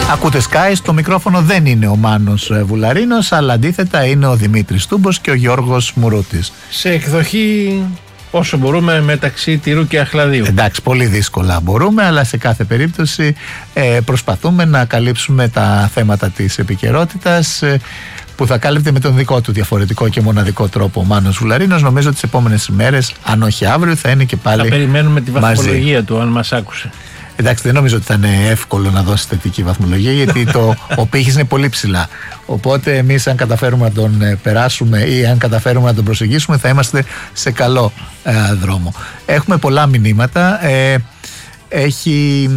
Ακούτε Sky, στο μικρόφωνο δεν είναι ο Μάνος Βουλαρίνος, αλλά αντίθετα είναι ο Δημήτρης Τούμπος και ο Γιώργος Μουρούτης. Σε εκδοχή όσο μπορούμε μεταξύ τυρού και αχλαδίου. Εντάξει, πολύ δύσκολα μπορούμε, αλλά σε κάθε περίπτωση προσπαθούμε να καλύψουμε τα θέματα της επικαιρότητας που θα κάλυπτε με τον δικό του διαφορετικό και μοναδικό τρόπο ο Μάνος Βουλαρίνος. Νομίζω ότι τις επόμενες ημέρες, αν όχι αύριο, θα είναι και πάλι. Θα περιμένουμε τη βαθμολογία μαζί του, αν μας άκουσε. Εντάξει, δεν νομίζω ότι θα είναι εύκολο να δώσει θετική βαθμολογία, γιατί ο πύχης είναι πολύ ψηλά. Οπότε εμείς, αν καταφέρουμε να τον περάσουμε ή αν καταφέρουμε να τον προσεγγίσουμε, θα είμαστε σε καλό δρόμο. Έχουμε πολλά μηνύματα. Έχει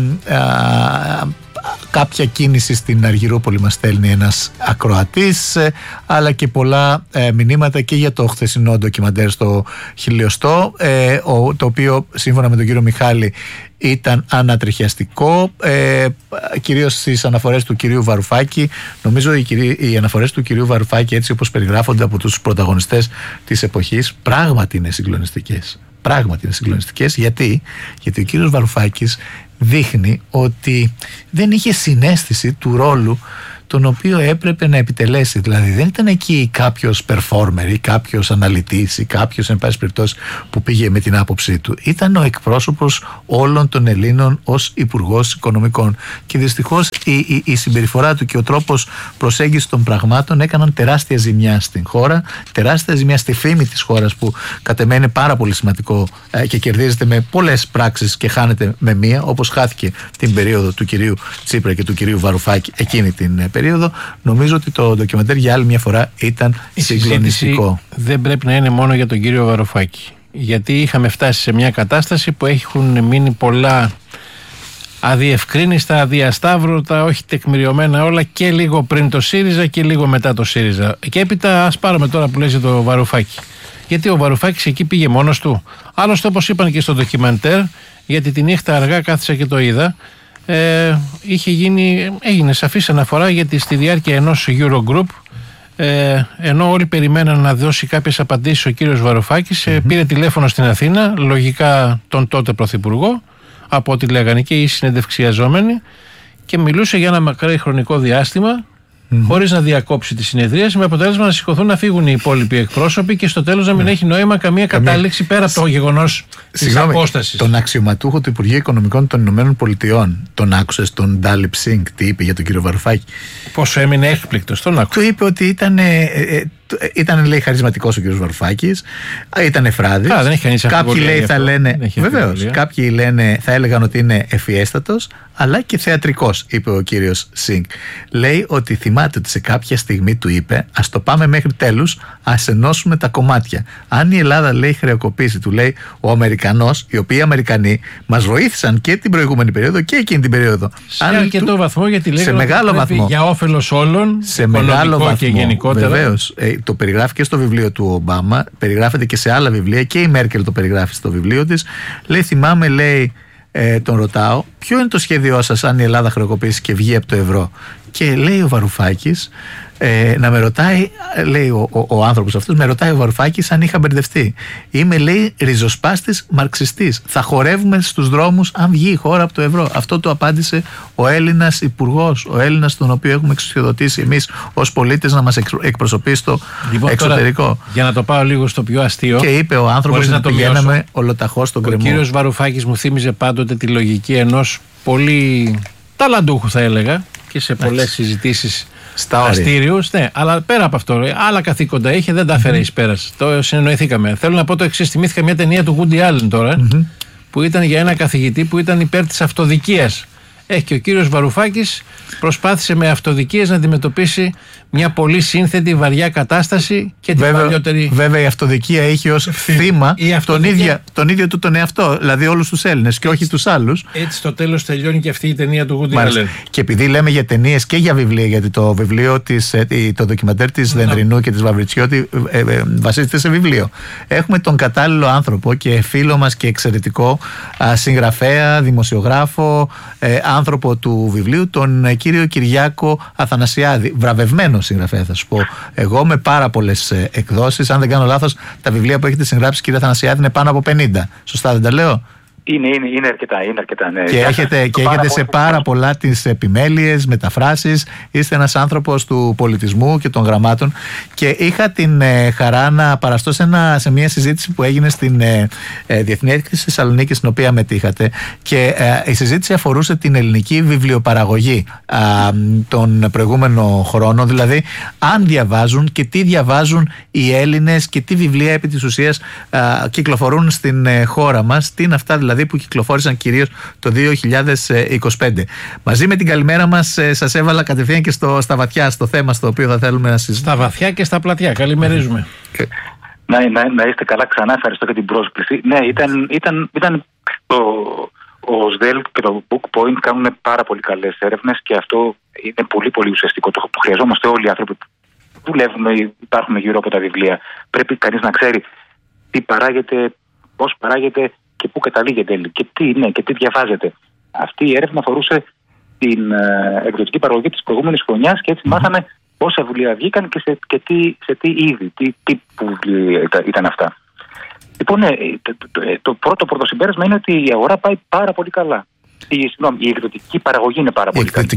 κάποια κίνηση στην Αργυρούπολη, μας στέλνει ένας ακροατής, αλλά και πολλά μηνύματα και για το χθεσινό ντοκιμαντέρ στο Χιλιοστό, το οποίο σύμφωνα με τον κύριο Μιχάλη ήταν ανατριχιαστικό, κυρίως στις αναφορές του κυρίου Βαρουφάκη. Νομίζω οι αναφορές του κυρίου Βαρουφάκη, έτσι όπως περιγράφονται από τους πρωταγωνιστές της εποχής, πράγματι είναι συγκλονιστικές. Γιατί ο κύριος Βαρουφάκης δείχνει ότι δεν είχε συναίσθηση του ρόλου τον οποίο έπρεπε να επιτελέσει. Δηλαδή δεν ήταν εκεί κάποιος performer ή κάποιος αναλυτής ή κάποιος εν πάση περιπτώσει που πήγε με την άποψή του. Ήταν ο εκπρόσωπος όλων των Ελλήνων ως Υπουργός Οικονομικών, και δυστυχώς η συμπεριφορά του και ο τρόπος προσέγγισης των πραγμάτων έκαναν τεράστια ζημιά στην χώρα, τεράστια ζημιά στη φήμη της χώρας, που κατ' εμέ είναι πάρα πολύ σημαντικό και κερδίζεται με πολλές πράξεις και χάνεται με μία, όπως χάθηκε την περίοδο του κυρίου Τσίπρα και του κυρίου Βαρουφάκη εκείνη την περίοδο. Νομίζω ότι το ντοκιμαντέρ για άλλη μια φορά ήταν συγκλονιστικό. Δεν πρέπει να είναι μόνο για τον κύριο Βαρουφάκη, γιατί είχαμε φτάσει σε μια κατάσταση που έχουν μείνει πολλά αδιευκρίνιστα, αδιασταύρωτα, όχι τεκμηριωμένα όλα, και λίγο πριν το ΣΥΡΙΖΑ και λίγο μετά το ΣΥΡΙΖΑ. Και έπειτα ας πάρουμε τώρα που λες το Βαρουφάκη. Γιατί ο Βαρουφάκης εκεί πήγε μόνος του. Άλλωστε, όπως είπαν και στο ντοκιμαντέρ, γιατί τη νύχτα αργά κάθισα και το είδα, έγινε σαφής αναφορά, γιατί στη διάρκεια ενός Eurogroup, ενώ όλοι περιμέναν να δώσει κάποιες απαντήσεις ο κύριος Βαρουφάκης, πήρε τηλέφωνο στην Αθήνα, λογικά τον τότε πρωθυπουργό, από ό,τι λέγανε και οι συνεντευξιαζόμενοι, και μιλούσε για ένα μακρύ χρονικό διάστημα, χωρίς να διακόψει τη συνεδρίαση, με αποτέλεσμα να σηκωθούν να φύγουν οι υπόλοιποι εκπρόσωποι και στο τέλος να μην έχει νόημα καμία κατάληξη πέρα από το γεγονός της απόστασης. Τον αξιωματούχο του Υπουργείου Οικονομικών των Ηνωμένων Πολιτειών, τον άκουσες, τον Ντάλιπ Σινγκ, τι είπε για τον κύριο Βαρουφάκη? Πόσο έμεινε έκπληκτος, τον άκουσα. Του είπε ότι ήταν λέει χαρισματικός ο κύριος Βαρουφάκης, ήταν εφράδης. Δεν έχει κανείς κάποιοι λέει θα λένε, βεβαίως, κάποιοι λένε, θα έλεγαν ότι είναι ευφιέστατος, αλλά και θεατρικός, είπε ο κύριος Σινγκ. Λέει ότι θυμάται ότι σε κάποια στιγμή του είπε, ας το πάμε μέχρι τέλους, ας ενώσουμε τα κομμάτια. Αν η Ελλάδα, λέει, χρεοκοπήσει, του λέει ο Αμερικανός, οι οποίοι Αμερικανοί μας βοήθησαν και την προηγούμενη περίοδο και εκείνη την περίοδο. Σε αρκετό βαθμό, γιατί λέει σε μεγάλο βαθμό, για όφελος όλων, σε μεγάλο βαθμό και γενικότερα. Βεβαίως, το περιγράφει και στο βιβλίο του Ομπάμα, περιγράφεται και σε άλλα βιβλία, και η Μέρκελ το περιγράφει στο βιβλίο της. Λέει, θυμάμαι, λέει, τον ρωτάω, ποιο είναι το σχέδιό σας αν η Ελλάδα χρεοκοπήσει και βγει από το ευρώ? Και λέει ο Βαρουφάκης, να με ρωτάει, λέει ο άνθρωπος αυτός, με ρωτάει ο Βαρουφάκης αν είχα μπερδευτεί. Είμαι, λέει, ριζοσπάστης μαρξιστής. Θα χορεύουμε στους δρόμους αν βγει η χώρα από το ευρώ. Αυτό το απάντησε ο Έλληνας υπουργός, ο Έλληνας τον οποίο έχουμε εξουσιοδοτήσει εμείς ως πολίτες να μας εκπροσωπεί στο εξωτερικό. Τώρα, για να το πάω λίγο στο πιο αστείο. Και είπε ο άνθρωπος να πηγαίναμε ολοταχώς στον κρεμό. Ο κύριος Βαρουφάκης μου θύμιζε πάντοτε τη λογική ενός πολύ ταλαντούχου, θα έλεγα, και σε πολλές συζητήσεις αστήριους, ναι, αλλά πέρα από αυτό, άλλα καθήκοντα είχε, δεν τα έφερε εις πέρας. Το συνεννοηθήκαμε. Θέλω να πω το εξής: θυμήθηκα μια ταινία του Woody Allen τώρα, που ήταν για ένα καθηγητή που ήταν υπέρ της αυτοδικίας. Και ο κύριος Βαρουφάκης προσπάθησε με αυτοδικίες να αντιμετωπίσει μια πολύ σύνθετη, βαριά κατάσταση και την παλιότερη. Βέβαια, η αυτοδικία είχε ως θύμα τον ίδιο του τον εαυτό, δηλαδή όλους τους Έλληνες και όχι τους άλλους. Έτσι, στο τέλος τελειώνει και αυτή η ταινία του Woody Allen. Και επειδή λέμε για ταινίες και για βιβλία, γιατί το βιβλίο το ντοκιμαντέρ της Δενδρινού και της Βαβριτσιώτη βασίζεται σε βιβλίο. Έχουμε τον κατάλληλο άνθρωπο και φίλο μας και εξαιρετικό συγγραφέα, δημοσιογράφο, άνθρωπο του βιβλίου, τον κύριο Κυριάκο Αθανασιάδη, βραβευμένο συγγραφέα, θα σου πω εγώ, με πάρα πολλές εκδόσεις. Αν δεν κάνω λάθος, τα βιβλία που έχετε συγγράψει, κύριε Αθανασιάδη, είναι πάνω από 50. Σωστά δεν τα λέω? Είναι αρκετά, ναι. Και έχετε σε πάρα πολλά τις επιμέλειες, μεταφράσεις. Είστε ένας άνθρωπος του πολιτισμού και των γραμμάτων. Και είχα την χαρά να παραστώ σε μια συζήτηση που έγινε στην Διεθνή Έκθεση Θεσσαλονίκη, στην οποία μετήχατε. Και η συζήτηση αφορούσε την ελληνική βιβλιοπαραγωγή τον προηγούμενο χρόνο. Δηλαδή, αν διαβάζουν και τι διαβάζουν οι Έλληνες και τι βιβλία επί της ουσίας κυκλοφορούν στην χώρα μας. Τι είναι αυτά δηλαδή που κυκλοφόρησαν κυρίως το 2025. Μαζί με την καλημέρα μας σας έβαλα κατευθείαν και στα βαθιά, στο θέμα στο οποίο θα θέλουμε να συζητήσουμε. Στα βαθιά και στα πλατιά. Καλημερίζουμε. Να είστε καλά ξανά. Ευχαριστώ για την πρόσκληση. Ναι, ήταν ο ΣΔΕΛ και το Book Point κάνουν πάρα πολύ καλές έρευνες και αυτό είναι πολύ πολύ ουσιαστικό. Το χρειαζόμαστε όλοι οι άνθρωποι που δουλεύουμε, υπάρχουν γύρω από τα βιβλία. Πρέπει κανείς να ξέρει τι παράγεται, πώς παράγεται και πού καταλήγεται και τι διαβάζεται. Αυτή η έρευνα αφορούσε την εκδοτική παραγωγή της προηγούμενης χρονιάς και έτσι μάθαμε πόσα βιβλία βγήκαν και σε τι είδη, τι τύπου βιβλία ήταν αυτά. Λοιπόν, το πρώτο συμπέρασμα είναι ότι η αγορά πάει πάρα πολύ καλά. Η εκδοτική παραγωγή είναι πάρα πολύ καλή.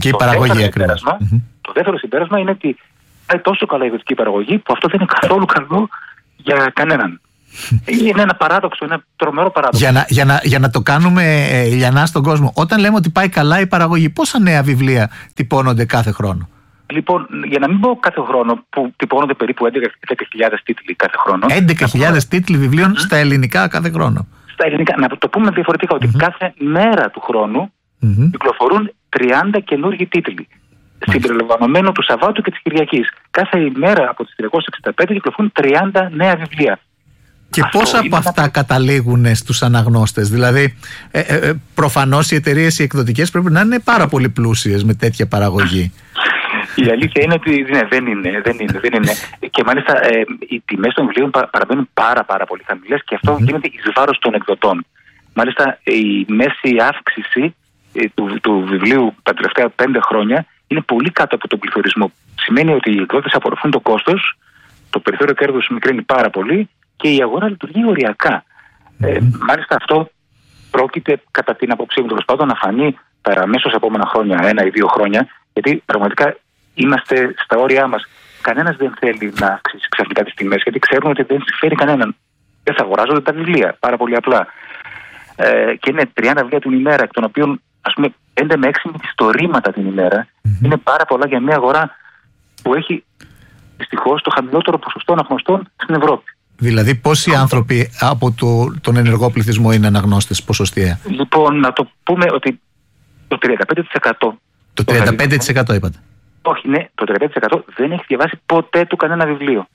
Το δεύτερο συμπέρασμα είναι ότι πάει τόσο καλά η εκδοτική παραγωγή που αυτό δεν είναι καθόλου καλό για κανέναν. Είναι ένα παράδοξο, ένα τρομερό παράδοξο. Για να το κάνουμε λιανά στον κόσμο, όταν λέμε ότι πάει καλά η παραγωγή, πόσα νέα βιβλία τυπώνονται κάθε χρόνο? Λοιπόν, για να μην πω κάθε χρόνο, που τυπώνονται περίπου 11.000 τίτλοι κάθε χρόνο. 11.000 τίτλοι βιβλίων στα ελληνικά κάθε χρόνο. Στα ελληνικά, να το πούμε διαφορετικά, ότι κάθε μέρα του χρόνου κυκλοφορούν 30 καινούργιοι τίτλοι. Συμπεριλαμβανομένου του Σαββάτου και της Κυριακής. Κάθε ημέρα από τις 365 κυκλοφορούν 30 νέα βιβλία. Και πόσα από αυτά καταλήγουν στους αναγνώστες? Δηλαδή, προφανώς οι εταιρείες οι εκδοτικές πρέπει να είναι πάρα πολύ πλούσιες με τέτοια παραγωγή. Η αλήθεια είναι ότι δεν είναι. Και μάλιστα οι τιμές των βιβλίων παραμένουν πάρα πολύ χαμηλές και αυτό γίνεται εις βάρος των εκδοτών. Μάλιστα η μέση αύξηση του βιβλίου τα τελευταία 5 χρόνια είναι πολύ κάτω από τον πληθωρισμό. Σημαίνει ότι οι εκδότες απορροφούν το κόστος, το περιθώριο κέρδους μικραίνει πάρα πολύ και η αγορά λειτουργεί οριακά. Μάλιστα αυτό πρόκειται κατά την άποψή μου τέλος πάντων να φανεί παραμέσως επόμενα χρόνια, 1 ή 2 χρόνια, γιατί πραγματικά είμαστε στα όρια μας. Κανένας δεν θέλει να αυξήσει ξαφνικά τις τιμές, γιατί ξέρουν ότι δεν συμφέρει κανέναν. Δεν θα αγοράζονται τα βιβλία, πάρα πολύ απλά. Και είναι 30 βιβλία την ημέρα, εκ των οποίων ας πούμε 5 με 6 μυθιστορήματα την ημέρα. Είναι πάρα πολλά για μια αγορά που έχει δυστυχώς το χαμηλότερο ποσοστό αναγνωστών στην Ευρώπη. Δηλαδή πόσοι άνθρωποι από τον ενεργό πληθυσμό είναι αναγνώστες ποσοστιαία? Λοιπόν, να το πούμε ότι το 35%. Το 35% είπατε? Όχι, ναι, το 35% δεν έχει διαβάσει ποτέ του κανένα βιβλίο.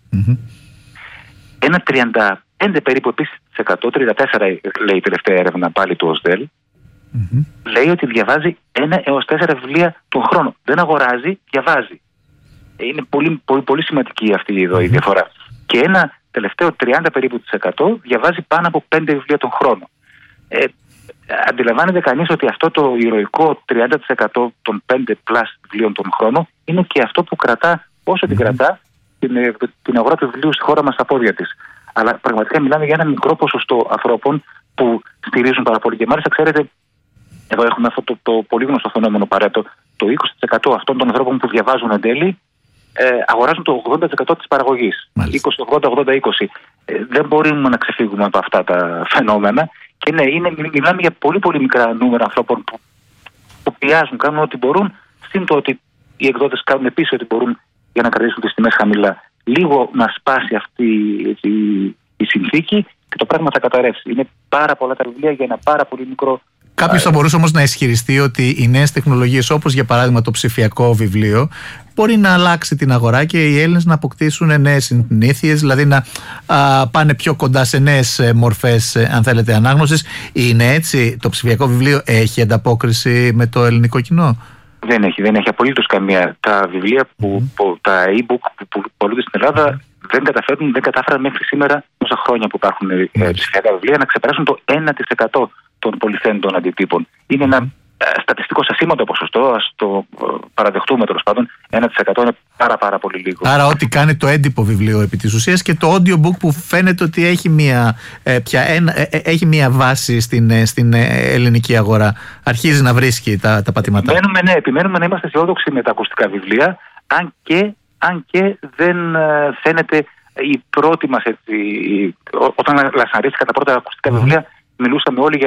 Ένα 35 περίπου επίσης 34% λέει η τελευταία έρευνα πάλι του ΟΣΔΕΛ, λέει ότι διαβάζει 1 έως 4 βιβλία τον χρόνο. Δεν αγοράζει, διαβάζει. Είναι πολύ σημαντική αυτή εδώ η διαφορά. Και ένα τελευταίο 30 περίπου % διαβάζει πάνω από 5 βιβλία τον χρόνο. Αντιλαμβάνεται κανείς ότι αυτό το ηρωικό 30% των 5 πλάς βιβλίων τον χρόνο είναι και αυτό που κρατά, όσο την κρατά, την αγορά του βιβλίου στη χώρα μας στα πόδια της. Αλλά πραγματικά μιλάμε για ένα μικρό ποσοστό ανθρώπων που στηρίζουν πάρα πολύ. Και μάλιστα, ξέρετε, εδώ έχουμε αυτό το πολύ γνωστό φαινόμενο Παρέτο. Το 20% αυτών των ανθρώπων που διαβάζουν εν τέλει αγοράζουν το 80% της παραγωγής. 20-80-80-20. Δεν μπορούμε να ξεφύγουμε από αυτά τα φαινόμενα. Και ναι, μιλάμε για πολύ μικρά νούμερα ανθρώπων που πιάζουν, κάνουν ό,τι μπορούν, συν το ότι οι εκδότες κάνουν επίσης ό,τι μπορούν για να κρατήσουν τις τιμές χαμηλά. Λίγο να σπάσει αυτή η συνθήκη και το πράγμα θα καταρρεύσει. Είναι πάρα πολλά τα βιβλία για ένα πάρα πολύ μικρό. Κάποιος θα μπορούσε όμως να ισχυριστεί ότι οι νέες τεχνολογίες, όπως για παράδειγμα το ψηφιακό βιβλίο, μπορεί να αλλάξει την αγορά και οι Έλληνες να αποκτήσουν νέες συνήθειες, δηλαδή να πάνε πιο κοντά σε νέες μορφές, αν θέλετε, ανάγνωσης. Είναι έτσι? Το ψηφιακό βιβλίο έχει ανταπόκριση με το ελληνικό κοινό? Δεν έχει απολύτως καμία. Τα βιβλία τα e-book που πολλούνται στην Ελλάδα δεν κατάφεραν μέχρι σήμερα, τόσα χρόνια που υπάρχουν ψηφιακά βιβλία, να ξεπεράσουν το 1% των πολυθέντων αντιτύπων. Είναι ένα στατιστικό ασήμαντο ποσοστό, ας το παραδεχτούμε τέλος πάντων, 1% είναι πάρα πολύ λίγο. Άρα ό,τι κάνει το έντυπο βιβλίο επί της ουσίας και το audiobook που φαίνεται ότι έχει μια βάση στην ελληνική αγορά, αρχίζει να βρίσκει τα πατήματά. Επιμένουμε να είμαστε αισιόδοξοι με τα ακουστικά βιβλία, αν και δεν φαίνεται η πρώτη μας, όταν λασαρίστηκαν τα πρώτα ακουστικά βιβλία, μιλούσαμε όλοι για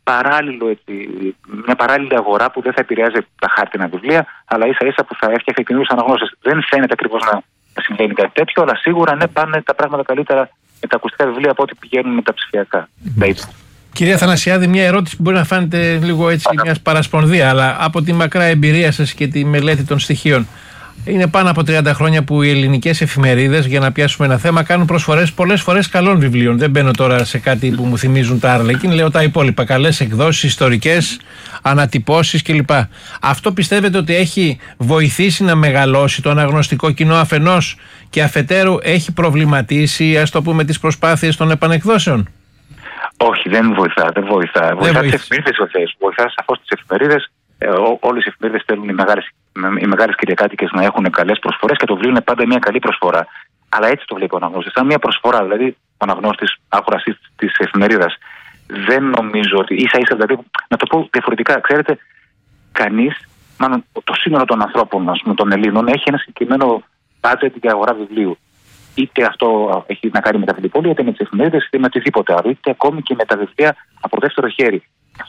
μια παράλληλη αγορά που δεν θα επηρεάζει τα χάρτινα βιβλία, αλλά ίσα-ίσα που θα έφτιαχνε καινούριες αναγνώσεις. Δεν φαίνεται ακριβώς να συμβαίνει κάτι τέτοιο, αλλά σίγουρα πάνε τα πράγματα καλύτερα με τα ακουστικά βιβλία από ό,τι πηγαίνουν με τα ψηφιακά. Κυρία Θανασιάδη, μια ερώτηση που μπορεί να φάνεται λίγο έτσι μιας παρασπονδία, αλλά από τη μακρά εμπειρία σας και τη μελέτη των στοιχείων. Είναι πάνω από 30 χρόνια που οι ελληνικές εφημερίδες, για να πιάσουμε ένα θέμα, κάνουν προσφορές πολλές φορές καλών βιβλίων. Δεν μπαίνω τώρα σε κάτι που μου θυμίζουν τα Άρλεκιν, λέω τα υπόλοιπα. Καλές εκδόσεις, ιστορικές, ανατυπώσεις κλπ. Αυτό πιστεύετε ότι έχει βοηθήσει να μεγαλώσει το αναγνωστικό κοινό αφενός και αφετέρου έχει προβληματίσει, ας το πούμε, τις προσπάθειες των επανεκδόσεων? Όχι, δεν βοηθά. Βοηθά τις εφημερίδες, βοηθά σαφώς τις εφημερίδες. Όλες οι εφημερίδες θέλουν οι μεγάλες κυριακάτικες να έχουν καλές προσφορές και το βιβλίο είναι πάντα μια καλή προσφορά. Αλλά έτσι το βλέπει ο αναγνώστης, σαν μια προσφορά. Δηλαδή, ο αναγνώστης, αγοραστής της εφημερίδας, δεν νομίζω ότι ίσα-ίσα, δηλαδή, να το πω διαφορετικά, ξέρετε, μάλλον το σύνολο των ανθρώπων, των Ελλήνων, έχει ένα συγκεκριμένο budget για αγορά βιβλίου. Είτε αυτό έχει να κάνει με τα βιβλιοπωλεία, είτε με τις εφημερίδες, είτε με οτιδήποτε άλλο, είτε ακόμη και με τα βιβλία από δεύτερο χέρι.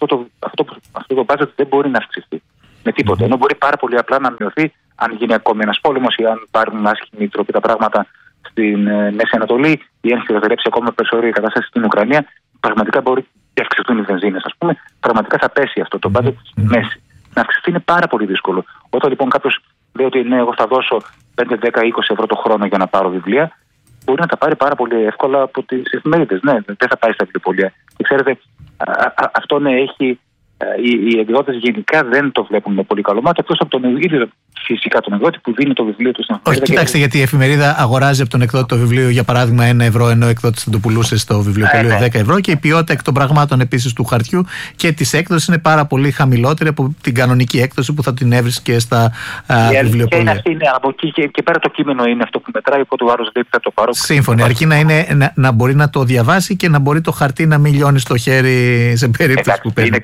Αυτό το budget δεν μπορεί να αυξηθεί με τίποτα. Ενώ μπορεί πάρα πολύ απλά να μειωθεί αν γίνει ακόμη ένας πόλεμος ή αν πάρουν άσχημη τρόπη τα πράγματα στην Μέση Ανατολή ή αν χειροτερέψει ακόμα περισσότερη η κατάσταση στην Ουκρανία. Πραγματικά μπορεί και αυξηθούν οι βενζίνες, ας πούμε. Πραγματικά θα πέσει αυτό το budget στη μέση. Να αυξηθεί είναι πάρα πολύ δύσκολο. Όταν λοιπόν κάποιος λέει ότι ναι, εγώ θα δώσω 5, 10, 20 ευρώ το χρόνο για να πάρω βιβλία, μπορεί να τα πάρει πάρα πολύ εύκολα από τις εφημερίδες. Ναι, δεν θα πάει στα βιβλιοπωλεία. Και ξέρετε, αυτό έχει. Οι εκδότες γενικά δεν το βλέπουν με πολύ καλό μάτι, εκτός από τον ίδιο φυσικά τον εκδότη που δίνει το βιβλίο του στην εφημερίδα. Όχι, κοιτάξτε, γιατί η εφημερίδα αγοράζει από τον εκδότη το βιβλίο για παράδειγμα 1 ευρώ, ενώ ο εκδότης θα το πουλούσε στο βιβλιοπωλείο 10 ευρώ και η ποιότητα εκ των πραγμάτων επίσης του χαρτιού και της έκδοσης είναι πάρα πολύ χαμηλότερη από την κανονική έκδοση που θα την έβρισκε στα βιβλιοπωλεία. Και από εκεί και πέρα το κείμενο είναι αυτό που μετράει, οπότε ο άλλος δεν θα το πάρω. Σύμφωνοι, αρκεί να μπορεί να το διαβάσει και να μπορεί το χαρτί να μην λιώνει στο χέρι σε περίπτωση που παίρνει.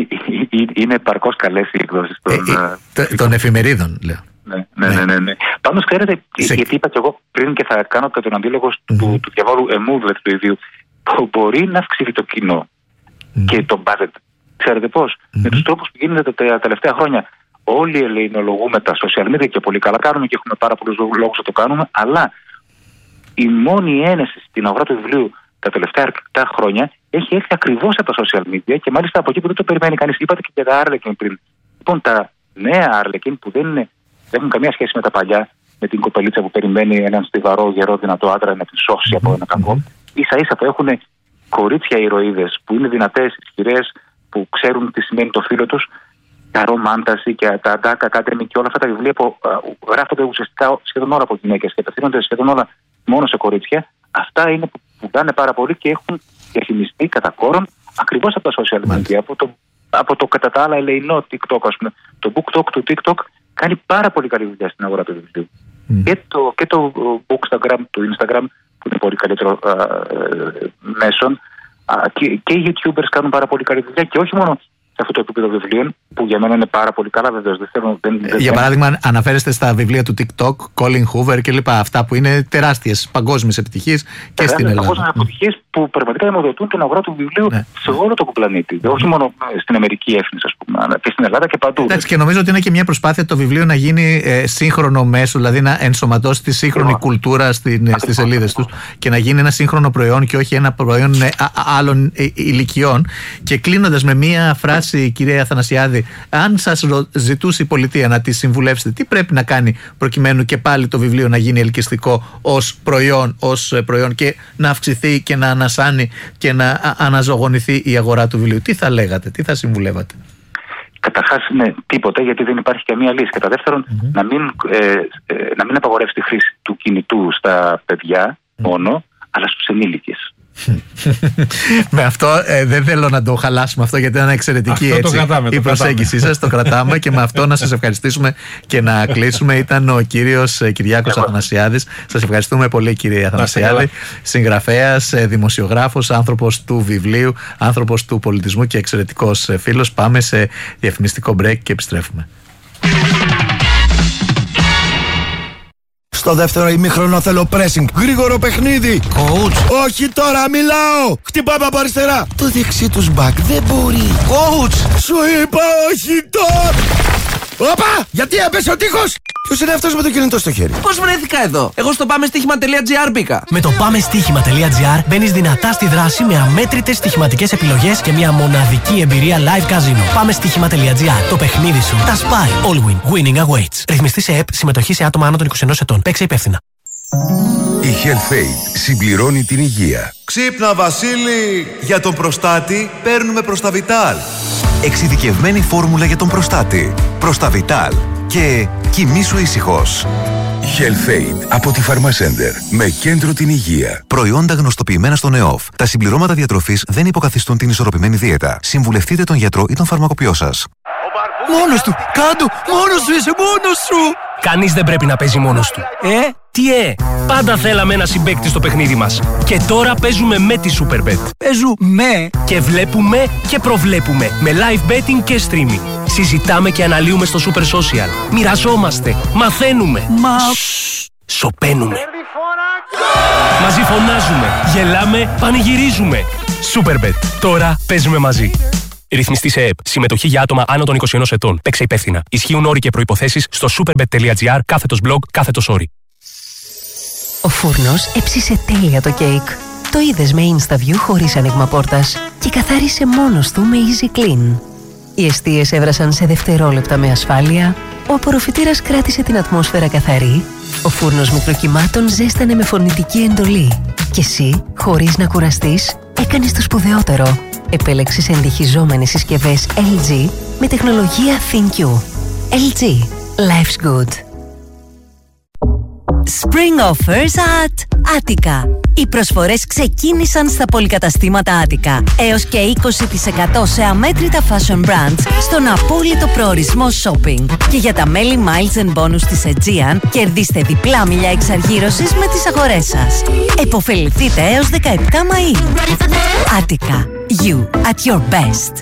Είναι επαρκώς καλές οι εκδόσεις των εφημερίδων, λέω. Ναι. Πάντως, ξέρετε, γιατί είπα και εγώ πριν και θα κάνω και τον αντίλογο του διαβόλου Movlet του ιδίου, που μπορεί να αυξηθεί το κοινό και το budget. Ξέρετε πώς? Με τους τρόπους που γίνεται τα τελευταία χρόνια. Όλοι ελληνολογούμε τα social media και πολύ καλά κάνουμε και έχουμε πάρα πολλούς λόγους να το κάνουμε, αλλά η μόνη ένεση στην αγορά του βιβλίου τα τελευταία αρκετά χρόνια έχει έρθει ακριβώς από τα social media και μάλιστα από εκεί που δεν το περιμένει κανείς. Είπατε και για τα Άρλεκιν πριν. Λοιπόν, τα νέα Άρλεκιν που δεν έχουν καμία σχέση με τα παλιά, με την κοπελίτσα που περιμένει έναν στιβαρό, γερό, δυνατό άντρα να την σώσει από ένα κακό, ίσα-ίσα που έχουν κορίτσια ηρωίδες που είναι δυνατές, ισχυρές, που ξέρουν τι σημαίνει το φίλο τους, τα ρομάνταση και τα αντάκα, κάτριμι και όλα αυτά τα βιβλία που γράφονται ουσιαστικά σχεδόν όλα από γυναίκες και απευθύνονται σχεδόν όλα μόνο σε κορίτσια. Αυτά είναι που πουλάνε πάρα πολύ και έχουν διαφημιστεί κατά κόρον ακριβώς από τα social media, από το κατά τα άλλα ελεεινό TikTok, ας πούμε. Το BookTok του TikTok κάνει πάρα πολύ καλή δουλειά στην αγορά του βιβλίου. Και το Bookstagram του Instagram, που είναι πολύ καλύτερο μέσον, και οι YouTubers κάνουν πάρα πολύ καλή δουλειά και όχι μόνο σε αυτό το επίπεδο βιβλίων, που για μένα είναι πάρα πολύ καλά, βεβαίως. Για παράδειγμα, αναφέρεστε στα βιβλία του TikTok, Colin Hoover κλπ. Αυτά που είναι τεράστιες παγκόσμιες επιτυχίες και στην Ελλάδα. Παγκόσμιες επιτυχίες που πραγματικά αιμοδοτούν την αγορά του βιβλίου σε όλο τον πλανήτη. Όχι μόνο στην Αμερική έφνηση, ας πούμε, αλλά και στην Ελλάδα και παντού. Εντάξει, και νομίζω ότι είναι και μια προσπάθεια το βιβλίο να γίνει σύγχρονο μέσο, δηλαδή να ενσωματώσει τη σύγχρονη κουλτούρα στις σελίδες τους και να γίνει ένα σύγχρονο προϊόν και όχι ένα προϊόν άλλων ηλικιών. Και κλείνοντας με μια φράση, κυρία Αθανασιάδη, αν σας ζητούσε η πολιτεία να τη συμβουλεύσετε, τι πρέπει να κάνει προκειμένου και πάλι το βιβλίο να γίνει ελκυστικό ως προϊόν και να αυξηθεί και να ανασάνει και να αναζωογονηθεί η αγορά του βιβλίου, τι θα λέγατε, τι θα συμβουλεύατε? Καταρχάς, τίποτα, γιατί δεν υπάρχει καμία λύση. Κατά δεύτερον, να μην απαγορεύσει τη χρήση του κινητού στα παιδιά μόνο, αλλά στους ενήλικες. Με αυτό δεν θέλω να το χαλάσουμε αυτό, γιατί ήταν εξαιρετική η προσέγγιση σας. Το κρατάμε και με αυτό να σας ευχαριστήσουμε και να κλείσουμε. Ήταν ο κύριος Κυριάκος Αθανασιάδης. Σας ευχαριστούμε πολύ, κύριε Αθανασιάδη. Συγγραφέας, δημοσιογράφος, άνθρωπος του βιβλίου, άνθρωπος του πολιτισμού και εξαιρετικός φίλος. Πάμε σε διαφημιστικό break και επιστρέφουμε. Στο δεύτερο ημίχρονο θέλω pressing. Γρήγορο παιχνίδι. Coach. Όχι τώρα, μιλάω. Χτυπάμε από αριστερά. Το δεξί τους back δεν μπορεί. Coach. Σου είπα όχι τώρα. Όπα! Γιατί έπεσε ο τείχος! Ποιος είναι αυτός με το κινητό στο χέρι? Πώς βρέθηκα εδώ? Εγώ στο πάμεστοίχημα.gr μπήκα. Με το πάμεστοίχημα.gr μπαίνεις δυνατά στη δράση με αμέτρητες στοιχηματικές επιλογές και μια μοναδική εμπειρία live casino. Πάμεστοίχημα.gr. Το παιχνίδι σου. Τα σπάει. All win. Winning awaits. Ρυθμιστή σε ΕΠ. Συμμετοχή σε άτομα άνω των 21 ετών. Παίξε υπεύθυνα. Η HealthAid συμπληρώνει την υγεία. Ξύπνα, Βασίλη! Για τον προστάτη παίρνουμε Προσταβιτάλ. Εξειδικευμένη φόρμουλα για τον προστάτη. Προσταβιτάλ. Και κοιμήσου ήσυχος. HealthAid από τη Pharmacenter. Με κέντρο την υγεία. Προϊόντα γνωστοποιημένα στον ΕΟΦ. Τα συμπληρώματα διατροφής δεν υποκαθιστούν την ισορροπημένη δίαιτα. Συμβουλευτείτε τον γιατρό ή τον φαρμακοποιό σας. Μόνος του! Κάντο! Μόνος σου είσαι! Μόνος σου! Κανείς δεν πρέπει να παίζει μόνος του. Τι πάντα θέλαμε ένα συμπαίκτη στο παιχνίδι μας. Και τώρα παίζουμε με τη Superbet. Παίζουμε και βλέπουμε και προβλέπουμε. Με live betting και streaming. Συζητάμε και αναλύουμε στο Super Social. Μοιραζόμαστε. Μαθαίνουμε. Σωπαίνουμε. Μαζί φωνάζουμε. Γελάμε. Πανηγυρίζουμε. Superbet. Τώρα παίζουμε μαζί. Ρυθμιστή σε ΕΠ. Συμμετοχή για άτομα άνω των 21 ετών. Παίξε υπεύθυνα. Ισχύουν όροι και προϋποθέσεις στο superbet.gr/blog/όροι. Ο φούρνος έψισε τέλεια το κέικ. Το είδες με InstaView χωρίς άνοιγμα πόρτας και καθάρισε μόνος του με Easy Clean. Οι εστίες έβρασαν σε δευτερόλεπτα με ασφάλεια, ο απορροφητήρας κράτησε την ατμόσφαιρα καθαρή, ο φούρνος μικροκυμάτων ζέστανε με φωνητική εντολή και εσύ, χωρίς να κουραστείς, έκανες το σπουδαιότερο. Επέλεξες εντυχιζόμενες συσκευές LG με τεχνολογία ThinQ. LG. Life's good. Spring offers at Attica. Οι προσφορές ξεκίνησαν στα πολυκαταστήματα Attica. Έως και 20% σε αμέτρητα fashion brands στον απόλυτο προορισμό shopping. Και για τα μέλη Miles and Bonus της Aegean, κερδίστε διπλά μίλια εξαργύρωσης με τις αγορές σας. Εποφεληθείτε έως 17 Μαΐου. Attica. You at your best.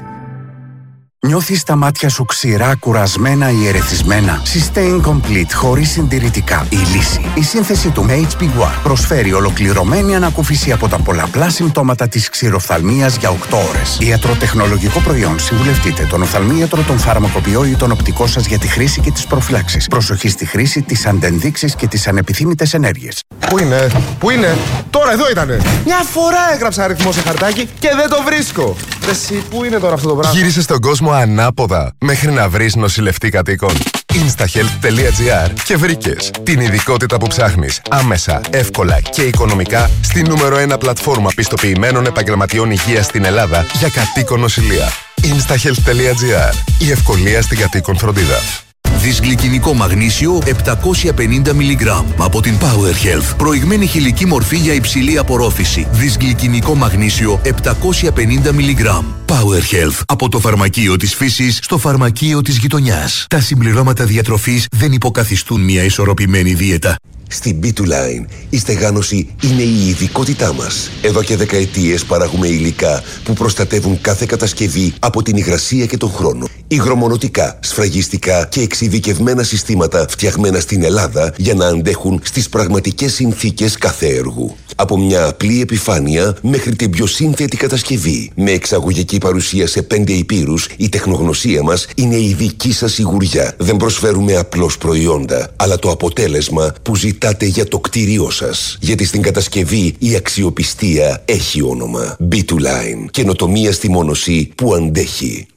Νιώθεις τα μάτια σου ξηρά, κουρασμένα ή ερεθισμένα? Sustain Complete χωρίς συντηρητικά. Η λύση. Η σύνθεση του HB1 προσφέρει ολοκληρωμένη ανακούφιση από τα πολλαπλά συμπτώματα της ξηροφθαλμίας για 8 ώρες. Ιατροτεχνολογικό προϊόν. Συμβουλευτείτε τον οφθαλμίατρο, τον φαρμακοποιό ή τον οπτικό σας για τη χρήση και τις προφυλάξεις. Προσοχή στη χρήση, τις αντενδείξεις και τις ανεπιθύμητες ενέργειες. Πού είναι? Τώρα εδώ ήτανε. Μια φορά έγραψα αριθμό σε χαρτάκι και δεν το βρίσκω. Εσύ, πού είναι τώρα αυτό το πράγμα? Γύρισε στον κόσμο ανάποδα μέχρι να βρεις νοσηλευτή κατοίκων. Instahealth.gr και βρήκες την ειδικότητα που ψάχνεις άμεσα, εύκολα και οικονομικά στη νούμερο 1 πλατφόρμα πιστοποιημένων επαγγελματιών υγείας στην Ελλάδα για κατοίκον νοσηλεία. Instahealth.gr. Η ευκολία στην κατοίκον φροντίδα. Δυσγλυκινικό μαγνήσιο 750 mg από την Power Health. Προηγμένη χηλική μορφή για υψηλή απορρόφηση. Δυσγλυκινικό μαγνήσιο 750 mg. Power Health. Από το φαρμακείο της φύσης στο φαρμακείο της γειτονιάς. Τα συμπληρώματα διατροφής δεν υποκαθιστούν μια ισορροπημένη δίαιτα. Στην B2Line η στεγάνωση είναι η ειδικότητά μας. Εδώ και δεκαετίες παράγουμε υλικά που προστατεύουν κάθε κατασκευή από την υγρασία και τον χρόνο. Υγρομονωτικά, σφραγιστικά και εξειδικευμένα συστήματα φτιαγμένα στην Ελλάδα για να αντέχουν στις πραγματικές συνθήκες κάθε έργου. Από μια απλή επιφάνεια μέχρι την πιο σύνθετη κατασκευή. Με εξαγωγική παρουσία σε 5 υπήρους, η τεχνογνωσία μας είναι η δική σας σιγουριά. Δεν προσφέρουμε απλώς προϊόντα, αλλά το αποτέλεσμα που ζητάτε για το κτίριό σας. Γιατί στην κατασκευή η αξιοπιστία έχει όνομα. B2Line. Καινοτομία στη μόνωση που αντέχει.